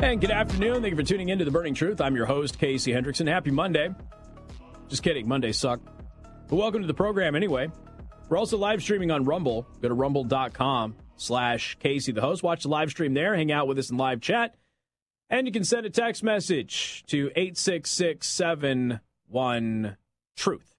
And good afternoon. Thank you for tuning in to The Burning Truth. I'm your host, Casey Hendrickson. Happy Monday. Just kidding. Mondays suck. But welcome to the program anyway. We're also live streaming on Rumble. Go to rumble.com/Casey the host. Watch the live stream there. Hang out with us in live chat. And you can send a text message to 866-71-TRUTH.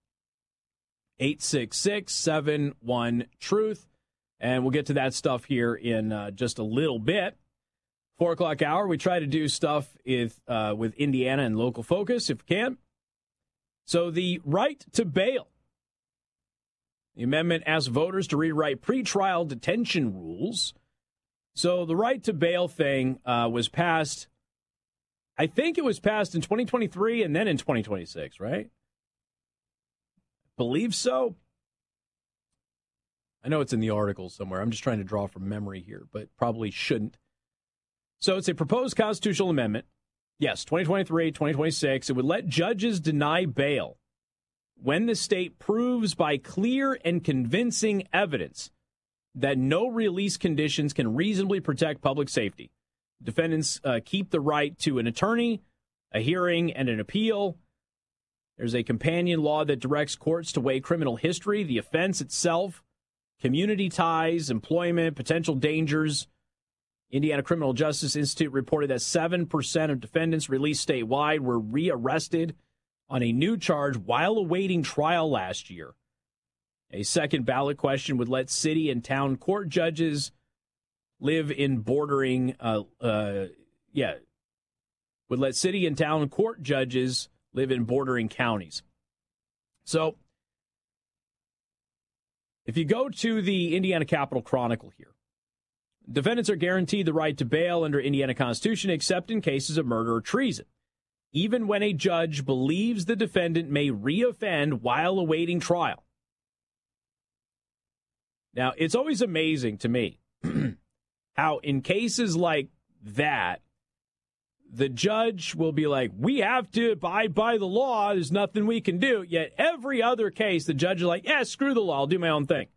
866-71-TRUTH. And we'll get to that stuff here in just a little bit. 4 o'clock hour, we try to do stuff with Indiana and local focus if we can. So the right to bail. The amendment asks voters to rewrite pretrial detention rules. So the right to bail thing was passed, I think it was passed in 2023 and then in 2026, right? Believe so. I know it's in the article somewhere. I'm just trying to draw from memory here, but probably shouldn't. So it's a proposed constitutional amendment. Yes, 2023, 2026. It would let judges deny bail when the state proves by clear and convincing evidence that no release conditions can reasonably protect public safety. Defendants keep the right to an attorney, a hearing, and an appeal. There's a companion law that directs courts to weigh criminal history, the offense itself, community ties, employment, potential dangers. Indiana Criminal Justice Institute reported that 7% of defendants released statewide were rearrested on a new charge while awaiting trial last year. A second ballot question would let city and town court judges live in bordering, would let city and town court judges live in bordering counties. So, if you go to the Indiana Capitol Chronicle here, defendants are guaranteed the right to bail under Indiana Constitution except in cases of murder or treason, even when a judge believes the defendant may reoffend while awaiting trial. Now, it's always amazing to me how in cases like that, the judge will be like, we have to abide by the law. There's nothing we can do. Yet every other case, the judge is like, yeah, screw the law. I'll do my own thing.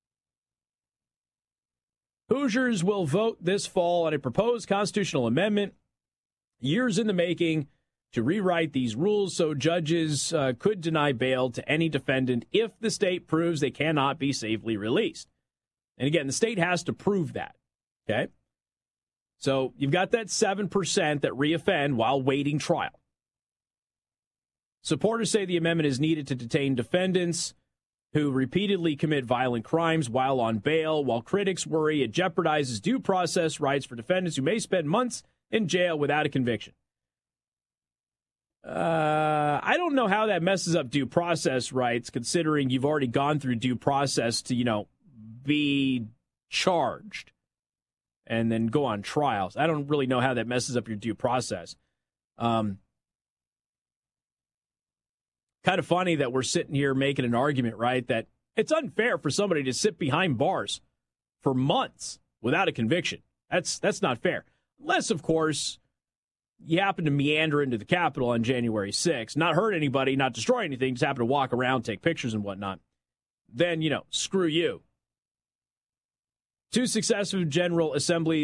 Hoosiers will vote this fall on a proposed constitutional amendment, years in the making, to rewrite these rules so judges could deny bail to any defendant if the state proves they cannot be safely released. And again, the state has to prove that, okay? So you've got that 7% that reoffend while waiting trial. Supporters say the amendment is needed to detain defendants who repeatedly commit violent crimes while on bail, while critics worry it jeopardizes due process rights for defendants who may spend months in jail without a conviction. I don't know how that messes up due process rights, considering you've already gone through due process to, be charged and then go on trials. I don't really know how that messes up your due process. Kind of funny that we're sitting here making an argument, right, that it's unfair for somebody to sit behind bars for months without a conviction. That's not fair. Unless, of course, you happen to meander into the Capitol on January 6th, not hurt anybody, not destroy anything, just happen to walk around, take pictures and whatnot. Then, screw you. Two successive General Assembly